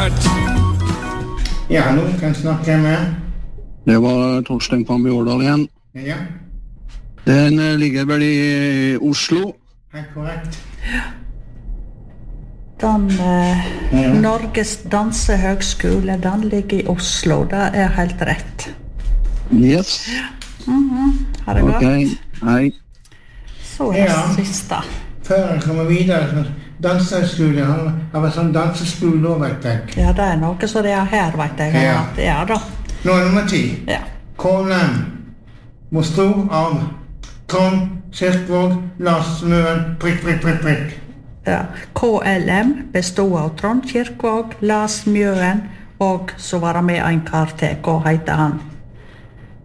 Cut. Ja, hallo, kan snakke med? Det var Torstein van Bjordal igjen. Ja, Den ligger vel i Oslo. helt korrekt. Den Norges dansehøgskole, den ligger i Oslo. Det er helt rett. Yes. Har det gått? Ok, hei. Så er det Ja. siste. Før jeg kommer videre, så danseskole har vært sånn danseskole også, vet jeg. Ja, det er noe så det er her, vet jeg. Ja. Ja da. Nå er nummer 10. Ja. KLM bestod av Trond, Kirkvåg, Lars Møen, prikk, prikk, prikk, prikk. Ja. KLM bestod av Trond Kirkvåg, Lars Mjøen, og så var det med en kar til. Hva heter han?